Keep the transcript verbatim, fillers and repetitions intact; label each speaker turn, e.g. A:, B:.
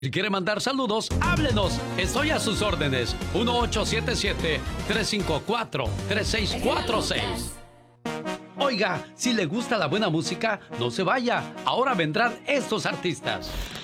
A: Si quiere mandar saludos, háblenos. Estoy a sus órdenes. uno ocho siete siete, tres cinco cuatro, tres seis cuatro seis. Oiga, si le gusta la buena música, no se vaya. Ahora vendrán estos artistas.